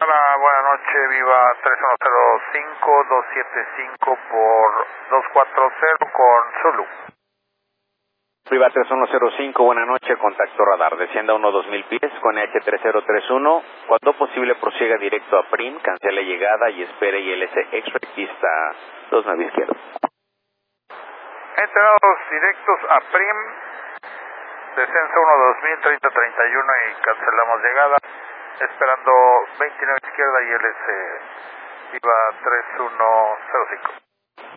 Hola, buenas noches, Viva 3105-275 por 240 con Zulu. Viva 3105, buena noche, contacto radar, descienda 1-2000 pies con H3031, cuando posible prosiga directo a PRIM, cancele llegada y espere ILS X-Ray pista 29 izquierdo. Enterados directos a PRIM, descenso 1-2000, 30-31 y cancelamos llegada, esperando 29 izquierda y ILS Viva 3105.